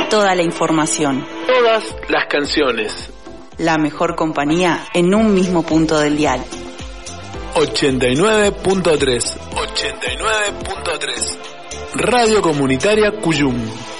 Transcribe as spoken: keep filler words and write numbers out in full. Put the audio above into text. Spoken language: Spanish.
toda la información. Todas las canciones. La mejor compañía en un mismo punto del dial. ochenta y nueve punto tres. ochenta y nueve punto tres. Radio Comunitaria Cuyum.